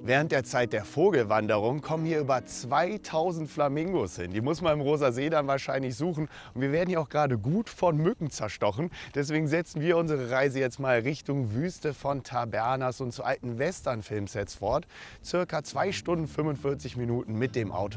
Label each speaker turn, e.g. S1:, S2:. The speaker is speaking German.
S1: Während der Zeit der Vogelwanderung kommen hier über 2000 Flamingos hin. Die muss man im Rosa See dann wahrscheinlich suchen. Und wir werden hier auch gerade gut von Mücken zerstochen. Deswegen setzen wir unsere Reise jetzt mal Richtung Wüste von Tabernas und zu alten Western-Filmsets fort. Circa 2 Stunden 45 Minuten mit dem Auto.